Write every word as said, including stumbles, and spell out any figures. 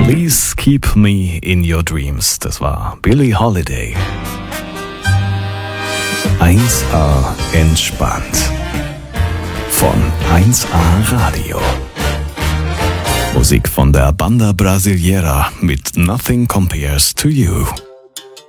Please keep me in your dreams. Das war Billie Holiday. eins A entspannt. Von eins A Radio. Musik von der Banda Brasileira mit Nothing Compares to You.